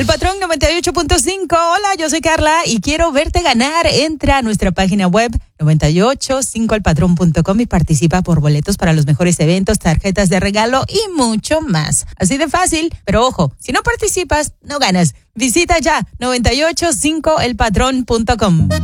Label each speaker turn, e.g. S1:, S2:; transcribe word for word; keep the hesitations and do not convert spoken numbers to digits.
S1: El Patrón noventa y ocho punto cinco. Hola, yo soy Carla y quiero verte ganar. Entra a nuestra página web noventa y ocho cinco el patrón punto com y participa por boletos para los mejores eventos, tarjetas de regalo y mucho más. Así de fácil, pero ojo, si no participas, no ganas. Visita ya noventa y ocho cinco el patrón punto com.